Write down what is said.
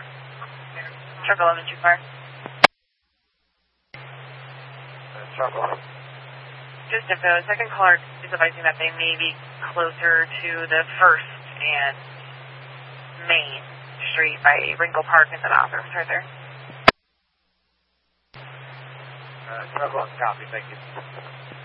Truck 11 2 fire. Truck 11. Just if the second caller is advising that they may be closer to the 1st and Main Street by Ringo Park in the bathroom right there. Truck 11, copy, thank you.